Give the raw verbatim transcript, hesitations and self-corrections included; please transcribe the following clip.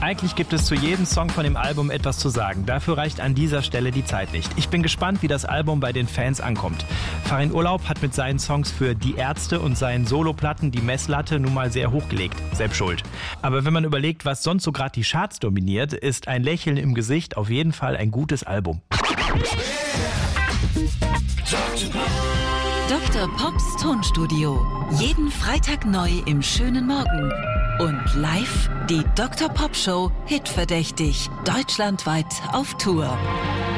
Eigentlich gibt es zu jedem Song von dem Album etwas zu sagen. Dafür reicht an dieser Stelle die Zeit nicht. Ich bin gespannt, wie das Album bei den Fans ankommt. Farin Urlaub hat mit seinen Songs für Die Ärzte und seinen Soloplatten die Messlatte nun mal sehr hochgelegt. Selbst schuld. Aber wenn man überlegt, was sonst so gerade die Charts dominiert, ist ein Lächeln im Gesicht auf jeden Fall ein gutes Album. Doktor Pops Tonstudio. Jeden Freitag neu im schönen Morgen. Und live die Doktor Pop Show Hitverdächtig. Deutschlandweit auf Tour.